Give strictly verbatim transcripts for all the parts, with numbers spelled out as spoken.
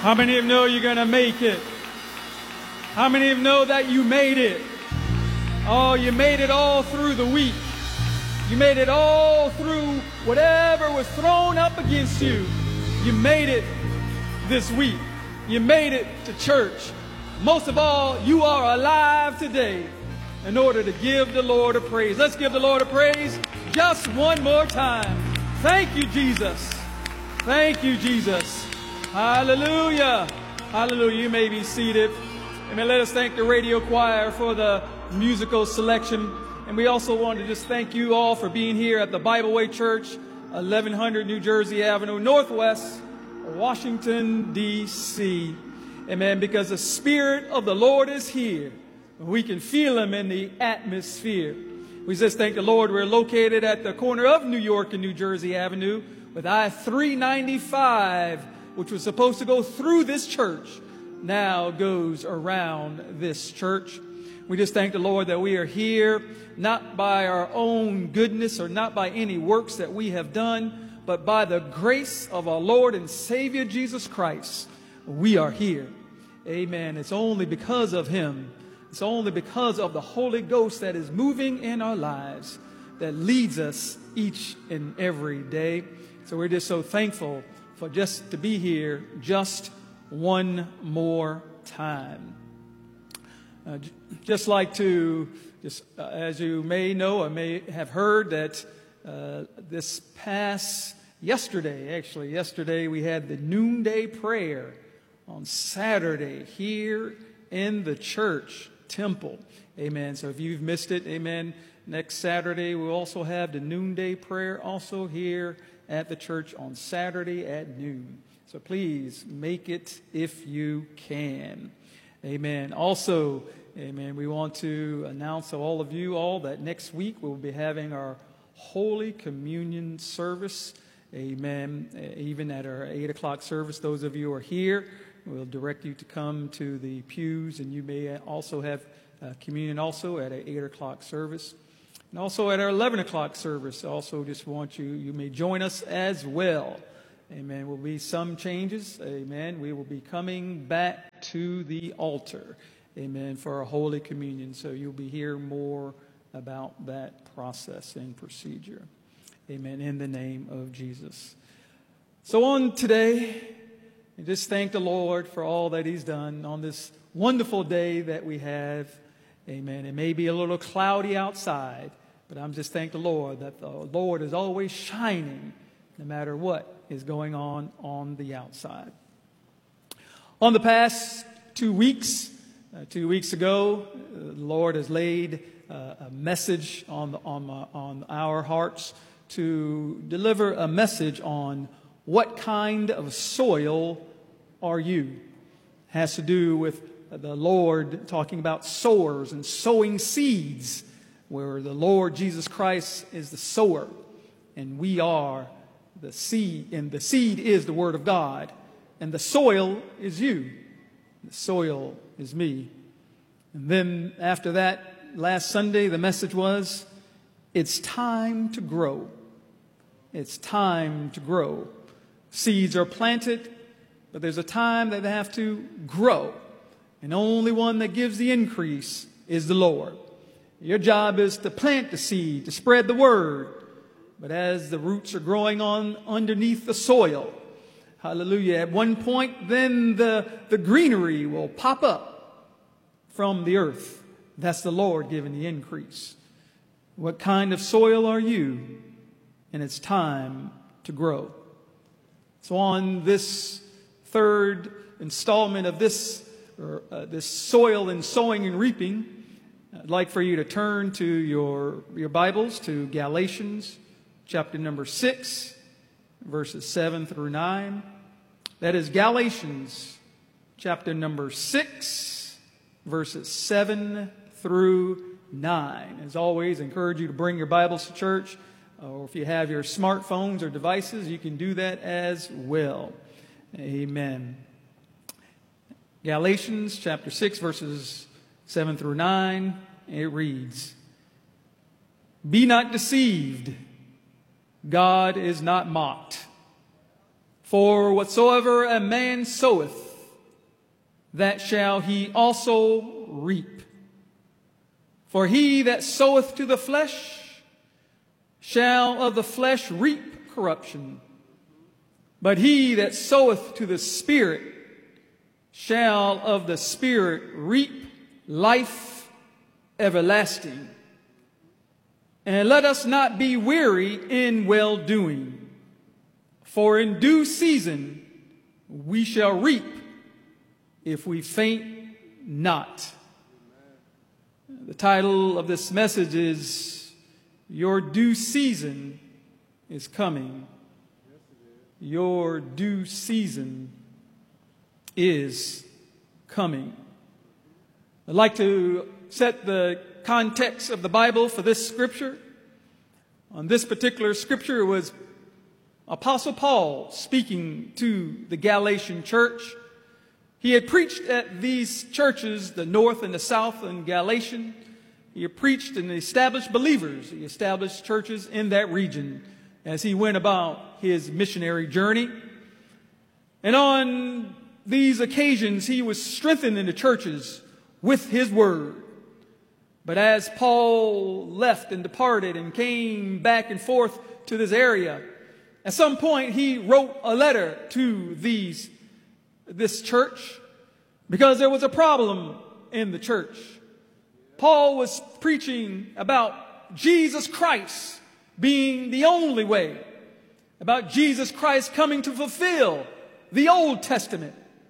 How many of you know you're going to make it? How many of you know that you made it? Oh, you made it all through the week. You made it all through whatever was thrown up against you. You made it this week. You made it to church. Most of all, you are alive today in order to give the Lord a praise. Let's give the Lord a praise just one more time. Thank you, Jesus. Thank you, Jesus. Hallelujah. Hallelujah. You may be seated. Amen. Let us thank the radio choir for the musical selection. And we also want to just thank you all for being here at the Bible Way Church, eleven hundred New Jersey Avenue, Northwest, Washington, D C Amen. Because the Spirit of the Lord is here. We can feel Him in the atmosphere. We just thank the Lord. We're located at the corner of New York and New Jersey Avenue with I three ninety-five, which was supposed to go through this church, now goes around this church. We just thank the Lord that we are here, not by our own goodness or not by any works that we have done, but by the grace of our Lord and Savior Jesus Christ. We are here. Amen. It's only because of Him. It's only because of the Holy Ghost that is moving in our lives that leads us each and every day. So we're just so thankful for just to be here just one more time. Uh, j- just like to, just uh, as you may know or may have heard, that uh, this past yesterday, actually yesterday, we had the noonday prayer on Saturday here in the church temple. Amen. So if you've missed it, amen, next Saturday we'll also have the noonday prayer also here at the church on Saturday at noon. So please make it if you can. Amen. Also, amen, we want to announce to all of you all that next week we'll be having our Holy Communion service. Amen. Even at our eight o'clock service, those of you who are here, we'll direct you to come to the pews, and you may also have uh, communion also at an eight o'clock service. And also at our eleven o'clock service, also just want you, you may join us as well. Amen. Will be some changes. Amen. We will be coming back to the altar. Amen. For our Holy Communion. So you'll be hearing more about that process and procedure. Amen. In the name of Jesus. So on today, we just thank the Lord for all that He's done on this wonderful day that we have. Amen. It may be a little cloudy outside, but I'm just thank the Lord that the Lord is always shining no matter what is going on on the outside. On the past two weeks, uh, two weeks ago, uh, the Lord has laid uh, a message on, the, on, uh, on our hearts to deliver a message on what kind of soil are you? Has to do with the Lord talking about sowers and sowing seeds, where the Lord Jesus Christ is the sower and we are the seed, and the seed is the Word of God, and the soil is you. The soil is me. And then after that, last Sunday, the message was, it's time to grow. It's time to grow. Seeds are planted, but there's a time that they have to grow. And the only one that gives the increase is the Lord. Your job is to plant the seed, to spread the word. But as the roots are growing on underneath the soil, hallelujah, at one point, then the, the greenery will pop up from the earth. That's the Lord giving the increase. What kind of soil are you? And it's time to grow. So on this third installment of this, or, uh, this soil and sowing and reaping, I'd like for you to turn to your, your Bibles to Galatians chapter number six, verses seven through nine. That is Galatians chapter number six, verses seven through nine. As always, I encourage you to bring your Bibles to church. Or if you have your smartphones or devices, you can do that as well. Amen. Galatians chapter six, verses seven through nine, it reads, "Be not deceived, God is not mocked. For whatsoever a man soweth, that shall he also reap. For he that soweth to the flesh shall of the flesh reap corruption, but he that soweth to the Spirit shall of the Spirit reap life everlasting. And let us not be weary in well-doing, for in due season we shall reap if we faint not. The title of this message is, Your Due Season is Coming. Your due season is coming. I'd like to set the context of the Bible for this scripture. On this particular scripture, it was Apostle Paul speaking to the Galatian church. He had preached at these churches, the north and the south and Galatian. He had preached and established believers. He established churches in that region as he went about his missionary journey. And on these occasions, he was strengthening the churches with his word. But as Paul left and departed and came back and forth to this area, at some point he wrote a letter to these, this church because there was a problem in the church. Paul was preaching about Jesus Christ being the only way, about Jesus Christ coming to fulfill the Old Testament.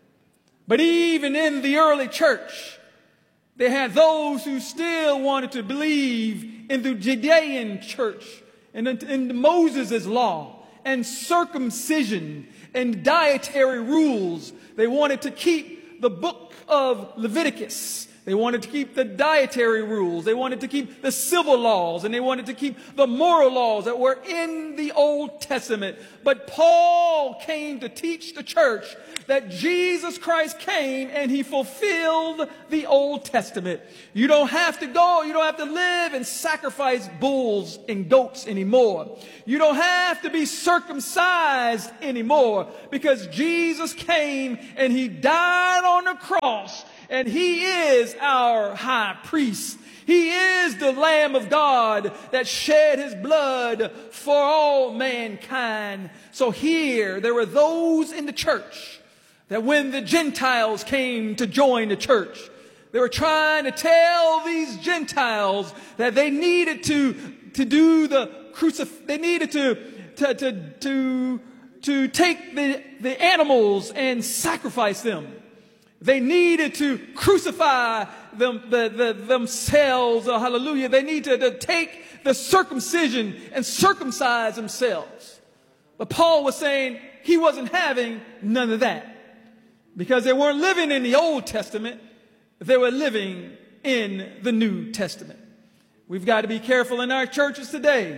But even in the early church, they had those who still wanted to believe in the Judean church and in Moses' law and circumcision and dietary rules. They wanted to keep the book of Leviticus. They wanted to keep the dietary rules. They wanted to keep the civil laws, and they wanted to keep the moral laws that were in the Old Testament. But Paul came to teach the church that Jesus Christ came and he fulfilled the Old Testament. You don't have to go, you don't have to live and sacrifice bulls and goats anymore. You don't have to be circumcised anymore, because Jesus came and he died on the cross. And he is our high priest. He is the Lamb of God that shed his blood for all mankind. So here, there were those in the church that when the Gentiles came to join the church, they were trying to tell these Gentiles that they needed to, to do the crucif- they needed to, to, to, to, to take the, the animals and sacrifice them. They needed to crucify them, the, the, themselves. Oh, hallelujah. They needed to, to take the circumcision and circumcise themselves. But Paul was saying he wasn't having none of that, because they weren't living in the Old Testament. They were living in the New Testament. We've got to be careful in our churches today.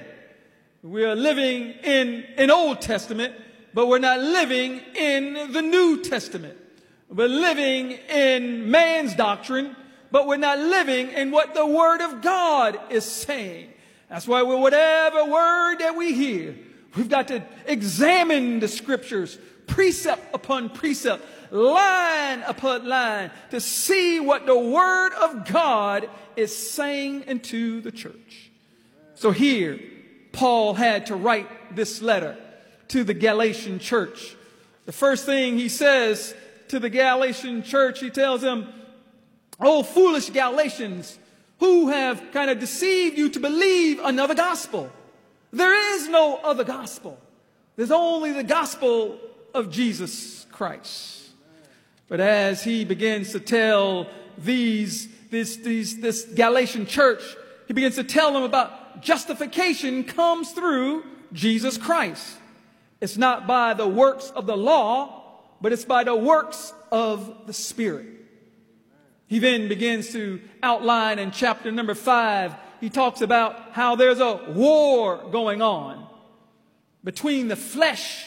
We are living in an Old Testament, but we're not living in the New Testament. We're living in man's doctrine, but we're not living in what the Word of God is saying. That's why with whatever word that we hear, we've got to examine the Scriptures, precept upon precept, line upon line, to see what the Word of God is saying into the church. So here, Paul had to write this letter to the Galatian church. The first thing he says to the Galatian church, he tells them, "Oh, foolish Galatians, who have kind of deceived you to believe another gospel. There is no other gospel. There's only the gospel of Jesus Christ." But as he begins to tell these, this, these, this Galatian church, he begins to tell them about justification comes through Jesus Christ. It's not by the works of the law, but it's by the works of the Spirit. He then begins to outline in chapter number five, he talks about how there's a war going on between the flesh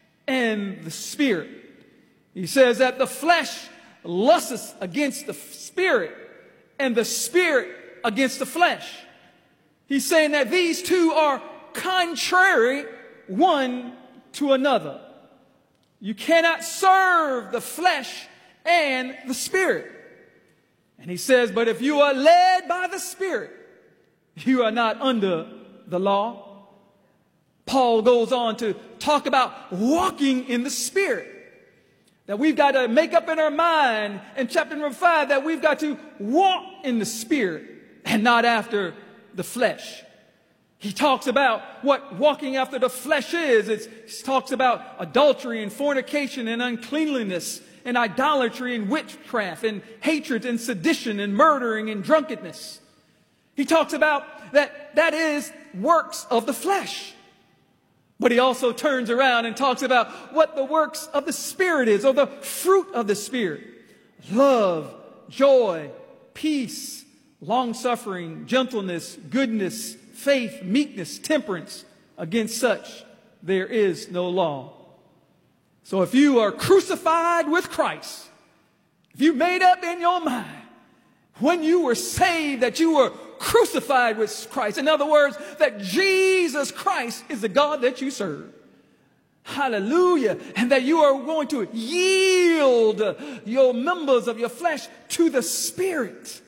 and the Spirit. He says that the flesh lusts against the Spirit and the Spirit against the flesh. He's saying that these two are contrary one to another. You cannot serve the flesh and the Spirit. And he says, but if you are led by the Spirit, you are not under the law. Paul goes on to talk about walking in the Spirit. That we've got to make up in our mind in chapter number five that we've got to walk in the Spirit and not after the flesh. He talks about what walking after the flesh is. It's, he talks about adultery and fornication and uncleanliness and idolatry and witchcraft and hatred and sedition and murdering and drunkenness. He talks about that that is works of the flesh. But he also turns around and talks about what the works of the Spirit is, or the fruit of the Spirit. Love, joy, peace, long-suffering, gentleness, goodness, faith, meekness, temperance. Against such there is no law. So if you are crucified with Christ, if you made up in your mind when you were saved that you were crucified with Christ, in other words, that Jesus Christ is the God that you serve. Hallelujah. And that you are going to yield your members of your flesh to the Spirit.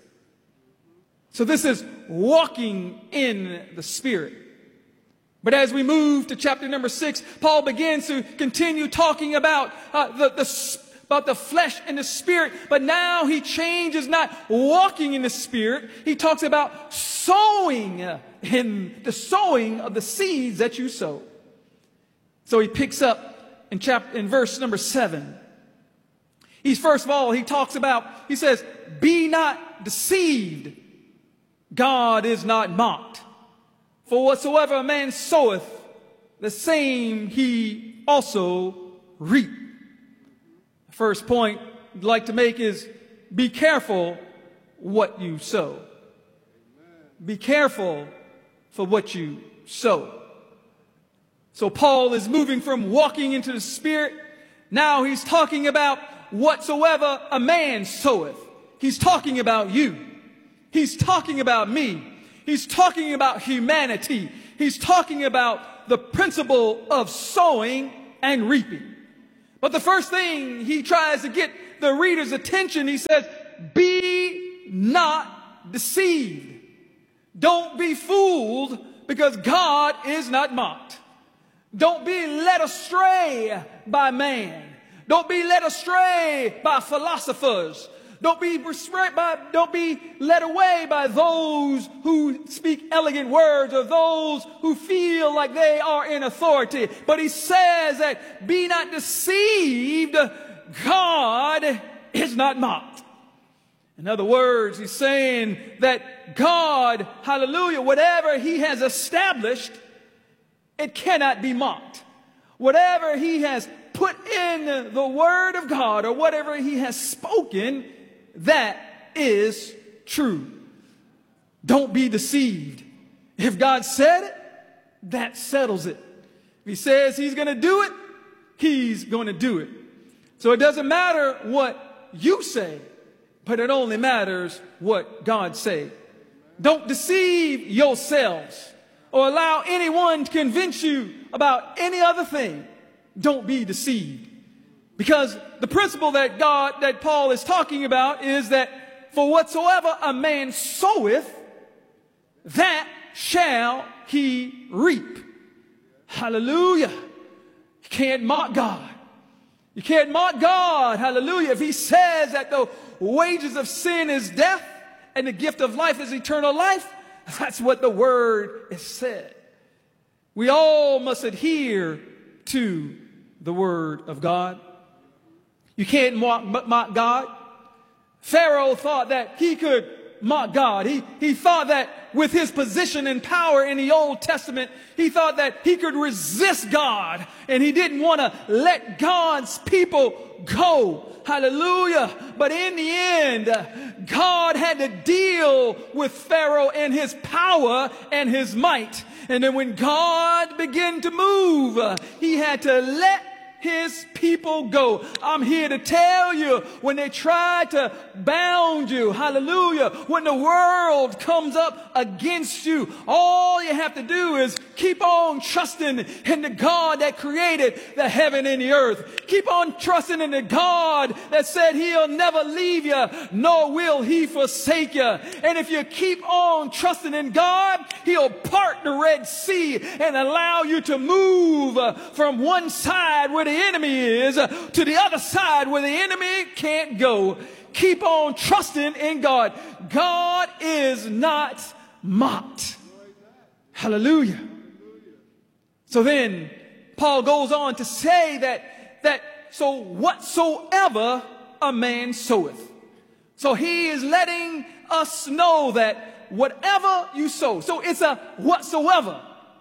So this is walking in the Spirit. But as we move to chapter number six, Paul begins to continue talking about uh, the, the, about the flesh and the Spirit. But now he changes, not walking in the Spirit. He talks about sowing in the sowing of the seeds that you sow. So he picks up in chapter, in verse number seven. He's first of all, he talks about, he says, be not deceived. God is not mocked. For whatsoever a man soweth, the same he also reap. The first point I'd like to make is be careful what you sow. Be careful for what you sow. So Paul is moving from walking into the Spirit. Now he's talking about whatsoever a man soweth. He's talking about you. He's talking about me. He's talking about humanity. He's talking about the principle of sowing and reaping. But the first thing he tries to get the reader's attention, he says, be not deceived. Don't be fooled, because God is not mocked. Don't be led astray by man. Don't be led astray by philosophers. Don't be, by, don't be led away by those who speak elegant words or those who feel like they are in authority. But he says that be not deceived, God is not mocked. In other words, he's saying that God, hallelujah, whatever he has established, it cannot be mocked. Whatever he has put in the word of God or whatever he has spoken, that is true. Don't be deceived. If God said it, that settles it. If he says he's going to do it, he's going to do it. So it doesn't matter what you say, but it only matters what God says. Don't deceive yourselves or allow anyone to convince you about any other thing. Don't be deceived. Because the principle that God, that Paul is talking about is that for whatsoever a man soweth, that shall he reap. Hallelujah. You can't mock God. You can't mock God. Hallelujah. If he says that the wages of sin is death and the gift of life is eternal life, that's what the word is said. We all must adhere to the word of God. You can't mock, mock God. Pharaoh thought that he could mock God. He, he thought that with his position and power in the Old Testament, he thought that he could resist God, and he didn't want to let God's people go. Hallelujah. But in the end, God had to deal with Pharaoh and his power and his might. And then when God began to move, he had to let his people go. I'm here to tell you, when they try to bound you, hallelujah, when the world comes up against you, all you have to do is keep on trusting in the God that created the heaven and the earth. Keep on trusting in the God that said he'll never leave you, nor will he forsake you. And if you keep on trusting in God, he'll part the Red Sea and allow you to move uh, from one side where the enemy is uh, to the other side where the enemy can't go. Keep on trusting in God. God is not mocked. Hallelujah. So then Paul goes on to say that, that so whatsoever a man soweth. So he is letting us know that whatever you sow, so it's a whatsoever.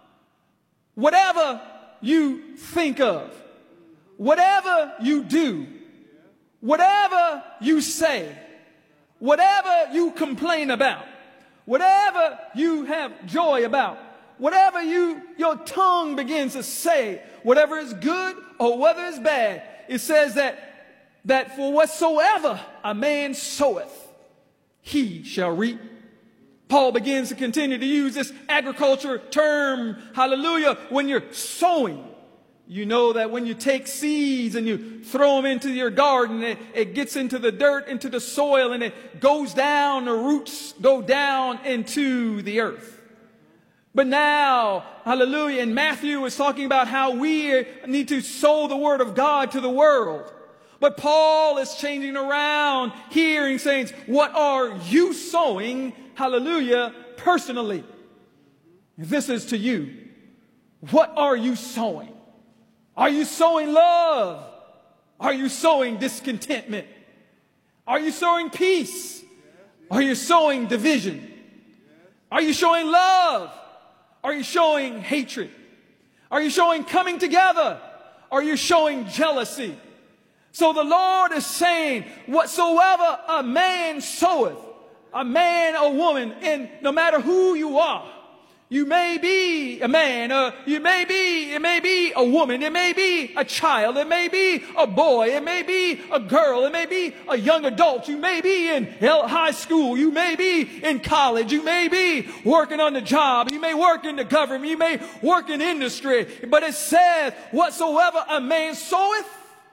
Whatever you think of, whatever you do, whatever you say, whatever you complain about, whatever you have joy about, whatever you, your tongue begins to say, whatever is good or whether it's bad, it says that, that for whatsoever a man soweth, he shall reap. Paul begins to continue to use this agriculture term, hallelujah, when you're sowing. You know that when you take seeds and you throw them into your garden, it, it gets into the dirt, into the soil, and it goes down, the roots go down into the earth. But now, hallelujah, and Matthew is talking about how we need to sow the word of God to the world. But Paul is changing around here and saying, what are you sowing, hallelujah, personally? This is to you. What are you sowing? Are you sowing love? Are you sowing discontentment? Are you sowing peace? Are you sowing division? Are you showing love? Are you showing hatred? Are you showing coming together? Are you showing jealousy? So the Lord is saying, whatsoever a man soweth, a man or woman, and no matter who you are, you may be a man, uh, you may be, it may be a woman, it may be a child, it may be a boy, it may be a girl, it may be a young adult, you may be in high school, you may be in college, you may be working on the job, you may work in the government, you may work in industry, but it says, whatsoever a man soweth,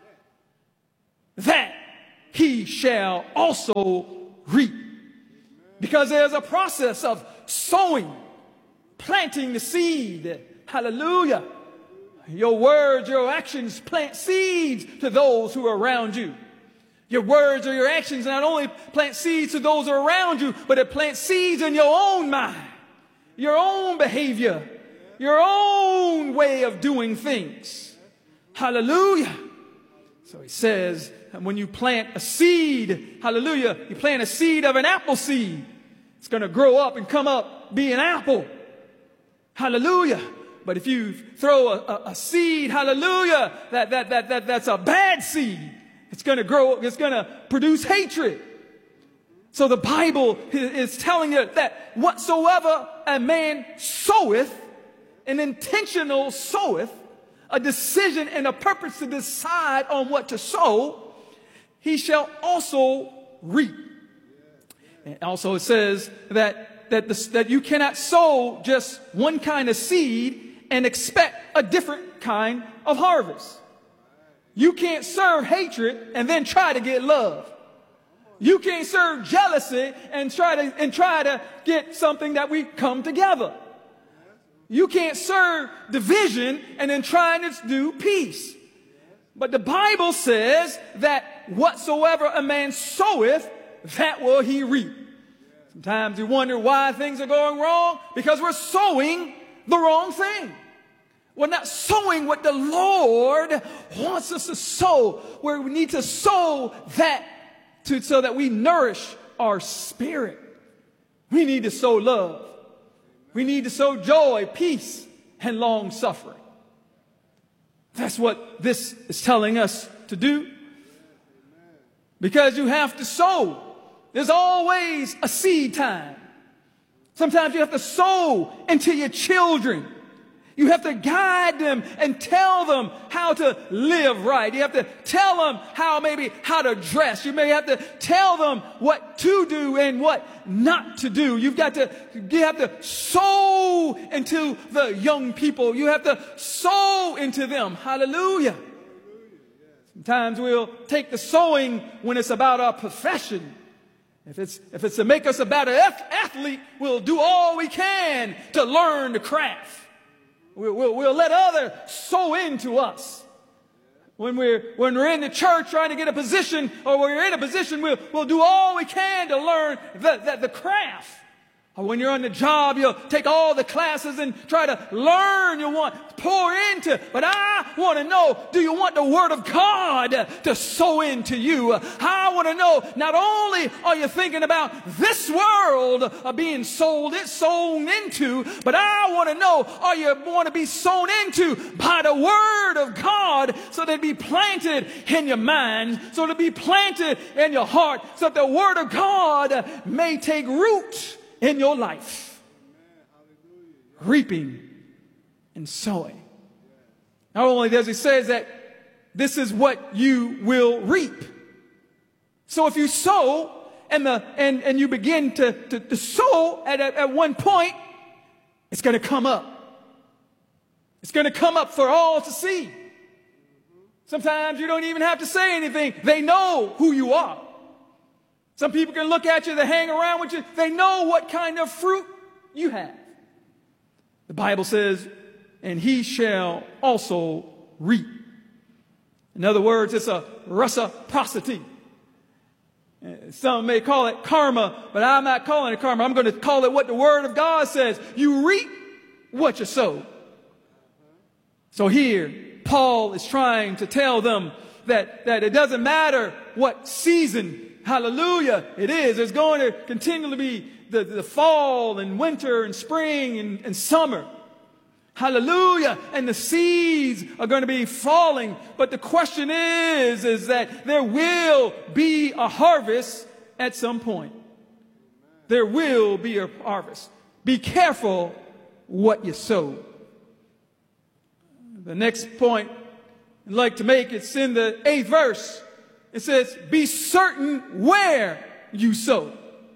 that he shall also reap. Because there's a process of sowing, planting the seed. Hallelujah. Your words, your actions plant seeds to those who are around you. Your words or your actions not only plant seeds to those who are around you, but it plants seeds in your own mind, your own behavior, your own way of doing things. Hallelujah. So he says, when you plant a seed, hallelujah, you plant a seed of an apple seed, it's going to grow up and come up, be an apple. Hallelujah. But if you throw a, a, a seed, hallelujah, that, that, that, that, that's a bad seed, it's going to grow, it's going to produce hatred. So the Bible is telling you that whatsoever a man soweth, an intentional soweth, a decision and a purpose to decide on what to sow, he shall also reap. And also it says that, that, the, that you cannot sow just one kind of seed and expect a different kind of harvest. You can't serve hatred and then try to get love. You can't serve jealousy and try to, and try to get something that we come together. You can't serve division and then trying to do peace. But the Bible says that whatsoever a man soweth, that will he reap. Sometimes you wonder why things are going wrong, because we're sowing the wrong thing. We're not sowing what the Lord wants us to sow, where we need to sow that to, so that we nourish our spirit. We need to sow love. We need to sow joy, peace, and long suffering. That's what this is telling us to do. Because you have to sow. There's always a seed time. Sometimes you have to sow into your children. You have to guide them and tell them how to live right. You have to tell them how maybe how to dress. You may have to tell them what to do and what not to do. You've got to, you have to sow into the young people. You have to sow into them. Hallelujah. Sometimes we'll take the sowing when it's about our profession. If it's, if it's to make us a better athlete, we'll do all we can to learn the craft. We'll, we'll, we'll let others sow into us. When we're, when we're in the church trying to get a position, or when we're in a position, we'll, we'll do all we can to learn the, the, the craft. Or when you're on the job, you'll take all the classes and try to learn. You want to pour into. But I want to know, do you want the Word of God to sow into you? I want to know, not only are you thinking about this world of being sold, it's sown into, but I want to know, are you want to be sown into by the Word of God so that it be planted in your mind, so that it be planted in your heart, so that the Word of God may take root in your life. Reaping and sowing. Not only does he say that this is what you will reap. So if you sow and the and, and you begin to, to, to sow at, at, at one point, it's going to come up. It's going to come up for all to see. Sometimes you don't even have to say anything. They know who you are. Some people can look at you, they hang around with you, they know what kind of fruit you have. The Bible says, and he shall also reap. In other words, it's a reciprocity. Some may call it karma, but I'm not calling it karma. I'm going to call it what the Word of God says. You reap what you sow. So here, Paul is trying to tell them that, that it doesn't matter what season, hallelujah, it is. There's going to continually be the, the fall and winter and spring and, and summer. Hallelujah. And the seeds are going to be falling. But the question is, is that there will be a harvest at some point. There will be a harvest. Be careful what you sow. The next point I'd like to make, it's in the eighth verse. It says, be certain where you sow.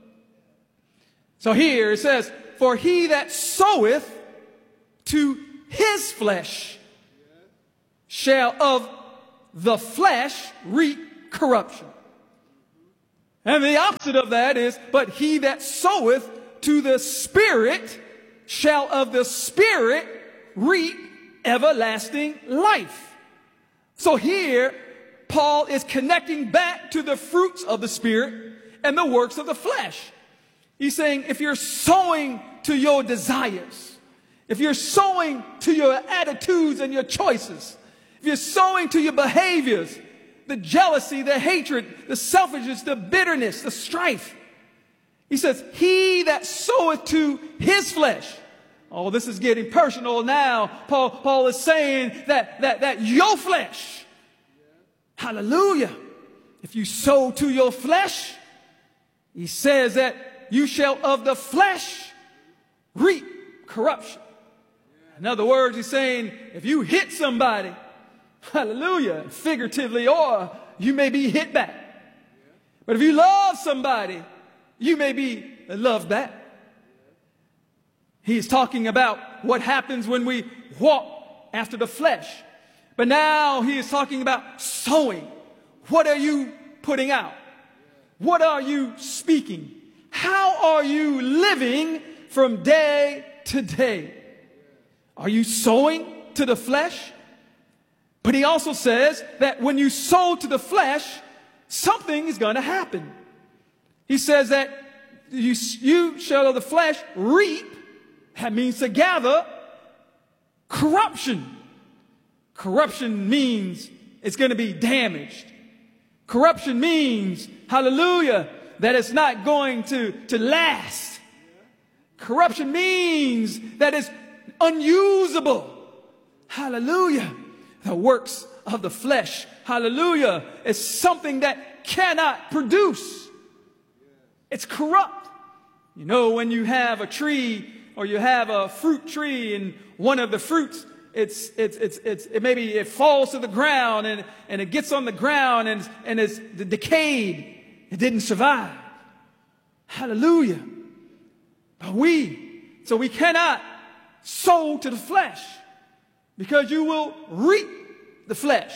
So here it says, for he that soweth to his flesh shall of the flesh reap corruption. And the opposite of that is, but he that soweth to the Spirit shall of the Spirit reap everlasting life. So here, Paul is connecting back to the fruits of the Spirit and the works of the flesh. He's saying if you're sowing to your desires, if you're sowing to your attitudes and your choices, if you're sowing to your behaviors, the jealousy, the hatred, the selfishness, the bitterness, the strife, he says, he that soweth to his flesh. Oh, this is getting personal now. Paul, Paul is saying that, that, that your flesh, hallelujah. If you sow to your flesh, he says that you shall of the flesh reap corruption. In other words, he's saying if you hit somebody, hallelujah, figuratively, or you may be hit back. But if you love somebody, you may be loved back. He's talking about what happens when we walk after the flesh. But now he is talking about sowing. What are you putting out? What are you speaking? How are you living from day to day? Are you sowing to the flesh? But he also says that when you sow to the flesh, something is going to happen. He says that you, you shall of the flesh reap. That means to gather corruption. Corruption means it's going to be damaged. Corruption means, hallelujah, that it's not going to, to last. Corruption means that it's unusable. Hallelujah. The works of the flesh, hallelujah, is something that cannot produce. It's corrupt. You know, when you have a tree or you have a fruit tree and one of the fruits, it's, it's, it's, it's, it maybe it falls to the ground and, and it gets on the ground and, and it's decayed. It didn't survive. Hallelujah. But we, so we cannot sow to the flesh because you will reap the flesh.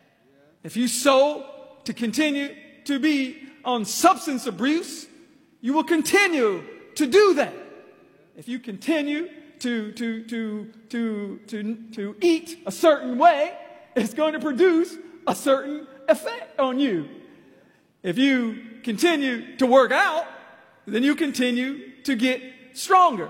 If you sow to continue to be on substance abuse, you will continue to do that. If you continue to, to, to, to, to, to eat a certain way, it's going to produce a certain effect on you. If you continue to work out, then you continue to get stronger.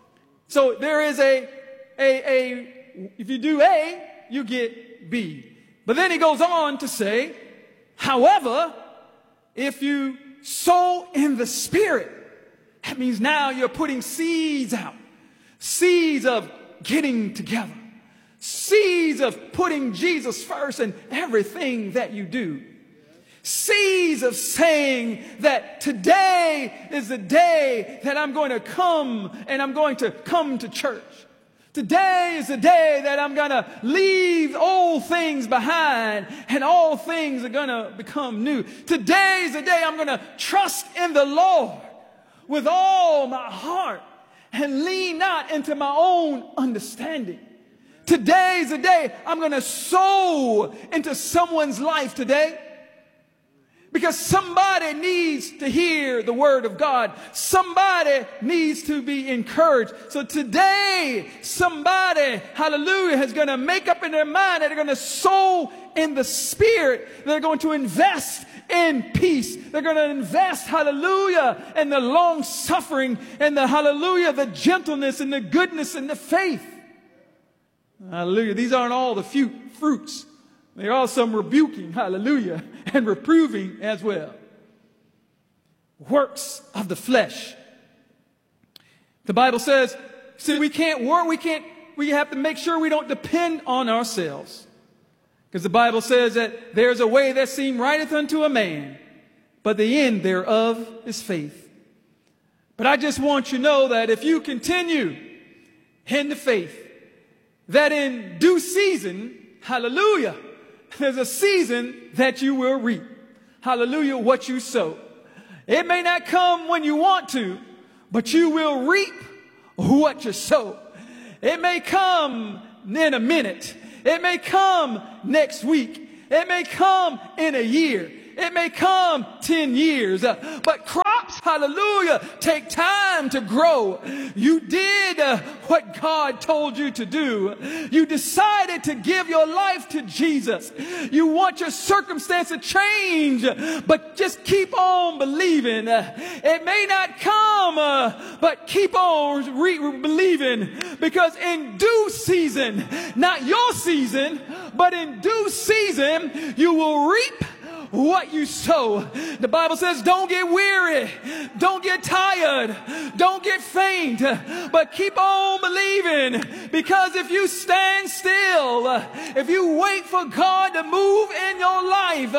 So there is a, a, a, if you do A, you get B. But then he goes on to say, however, if you sow in the Spirit, that means now you're putting seeds out. Seeds of getting together. Seeds of putting Jesus first in everything that you do. Seeds of saying that today is the day that I'm going to come and I'm going to come to church. Today is the day that I'm going to leave old things behind and all things are going to become new. Today is the day I'm going to trust in the Lord with all my heart and lean not into my own understanding. Today is the day I'm going to sow into someone's life today. Because somebody needs to hear the word of God. Somebody needs to be encouraged. So today, somebody, hallelujah, is going to make up in their mind that they're going to sow in the Spirit. They're going to invest in peace. They're going to invest, hallelujah, in the long suffering and the, hallelujah, the gentleness and the goodness and the faith. Hallelujah. These aren't all the few fruits. There are some rebuking, hallelujah, and reproving as well. Works of the flesh. The Bible says, see, we can't work, we can't, we have to make sure we don't depend on ourselves. Because the Bible says that there's a way that seemeth right unto a man, but the end thereof is faith. But I just want you to know that if you continue in the faith, that in due season, hallelujah, there's a season that you will reap. Hallelujah, what you sow. It may not come when you want to, but you will reap what you sow. It may come in a minute. It may come next week. It may come in a year. It may come ten years. Uh, but crops, hallelujah, take time to grow. You did uh, what God told you to do. You decided to give your life to Jesus. You want your circumstance to change, but just keep on believing. Uh, it may not come, uh, but keep on re- believing, because in due season, not your season, but in due season, you will reap what you sow. The Bible says don't get weary, don't get tired, don't get faint, but keep on believing, because if you stand still, if you wait for God to move in your life,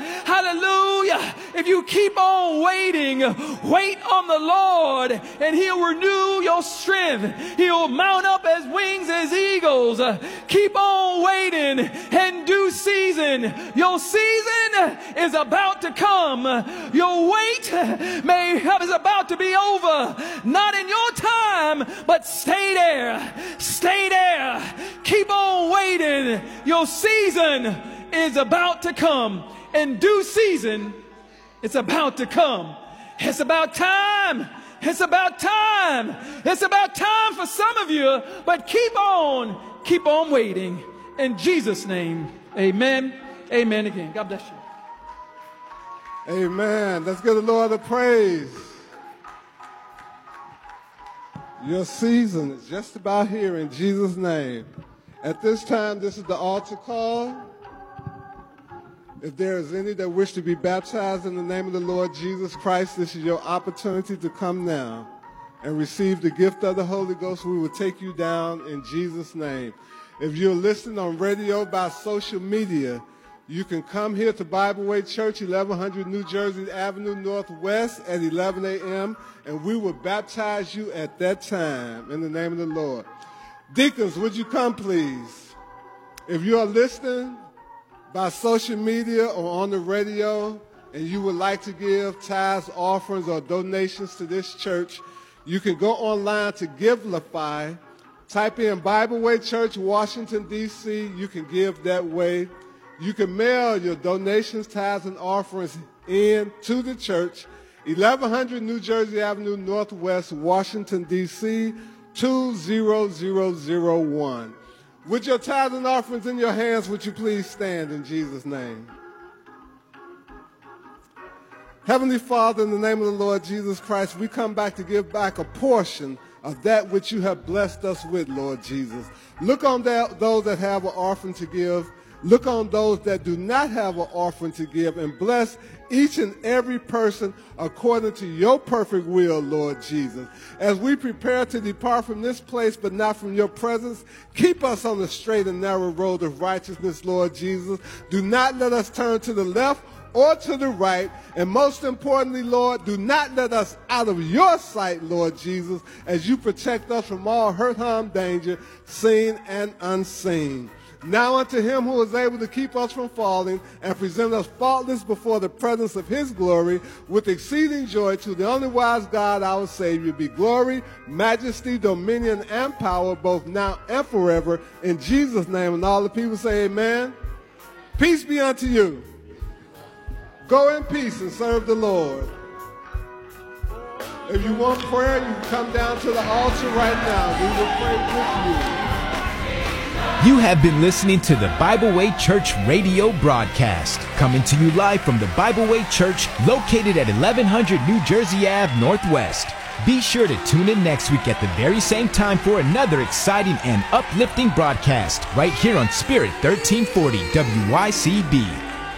hallelujah, if you keep on waiting, wait on the Lord and He'll renew your strength. He'll mount up as wings as eagles. Keep on waiting. In due season, your season is about to come. Your wait may is about to be over. Not in your time, but stay there. Stay there. Keep on waiting. Your season is about to come. In due season, it's about to come. It's about time. It's about time. It's about time for some of you, but keep on, keep on waiting. In Jesus' name, amen. Amen again. God bless you. Amen. Let's give the Lord a praise. Your season is just about here in Jesus' name. At this time, this is the altar call. If there is any that wish to be baptized in the name of the Lord Jesus Christ, this is your opportunity to come now and receive the gift of the Holy Ghost. We will take you down in Jesus' name. If you're listening on radio, by social media, you can come here to Bible Way Church, eleven hundred New Jersey Avenue Northwest at eleven a.m., and we will baptize you at that time in the name of the Lord. Deacons, would you come, please? If you are listening by social media or on the radio and you would like to give tithes, offerings, or donations to this church, you can go online to Givelify. Type in Bible Way Church, Washington, D C You can give that way. You can mail your donations, tithes, and offerings in to the church, eleven hundred New Jersey Avenue Northwest, Washington, D C two zero zero zero one. With your tithes and offerings in your hands, would you please stand in Jesus' name? Heavenly Father, in the name of the Lord Jesus Christ, we come back to give back a portion of that which you have blessed us with, Lord Jesus. Look on that, those that have an offering to give. Look on those that do not have an offering to give, and bless each and every person according to your perfect will, Lord Jesus. As we prepare to depart from this place, but not from your presence, keep us on the straight and narrow road of righteousness, Lord Jesus. Do not let us turn to the left or to the right. And most importantly, Lord, do not let us out of your sight, Lord Jesus, as you protect us from all hurt, harm, danger, seen and unseen. Now unto him who is able to keep us from falling and present us faultless before the presence of his glory with exceeding joy, to the only wise God, our Savior, be glory, majesty, dominion, and power, both now and forever. In Jesus' name, and all the people say amen. Peace be unto you. Go in peace and serve the Lord. If you want prayer, you can come down to the altar right now. We will pray with you. You have been listening to the Bible Way Church radio broadcast, coming to you live from the Bible Way Church located at eleven hundred New Jersey Avenue Northwest. Be sure to tune in next week at the very same time for another exciting and uplifting broadcast right here on Spirit thirteen forty W Y C B.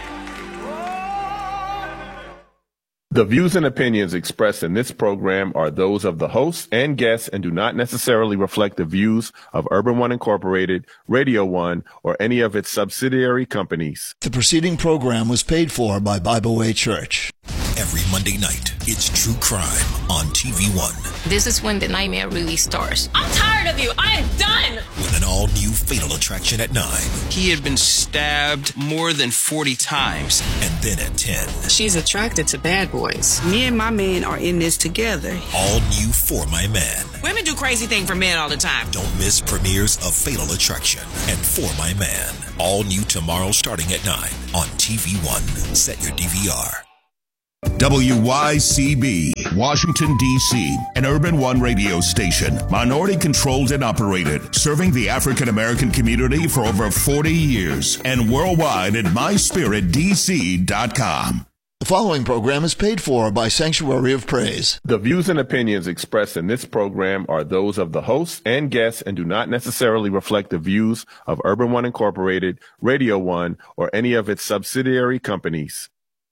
The views and opinions expressed in this program are those of the hosts and guests and do not necessarily reflect the views of Urban One Incorporated, Radio One, or any of its subsidiary companies. The preceding program was paid for by Bible Way Church. Every Monday night, it's True Crime on T V One. This is when the nightmare really starts. I'm tired of you. I am done. With an all-new Fatal Attraction at nine. He had been stabbed more than forty times. And then at ten. She's attracted to bad boys. Me and my man are in this together. All new For My Man. Women do crazy things for men all the time. Don't miss premieres of Fatal Attraction and For My Man. All new tomorrow starting at nine on T V One. Set your D V R. W Y C B, Washington, D C, an Urban One radio station, minority controlled and operated, serving the African American community for over forty years, and worldwide at my spirit D C dot com. The following program is paid for by Sanctuary of Praise. The views and opinions expressed in this program are those of the hosts and guests and do not necessarily reflect the views of Urban One Incorporated, Radio One, or any of its subsidiary companies.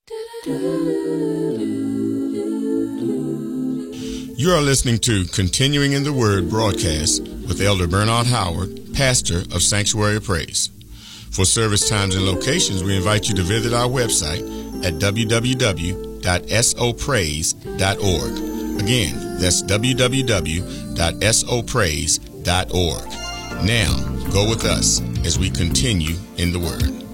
You are listening to Continuing in the Word broadcast with Elder Bernard Howard, pastor of Sanctuary of Praise. For service times and locations, we invite you to visit our website at w w w dot s o praise dot org. Again, that's w w w dot s o praise dot org. Now, go with us as we continue in the Word.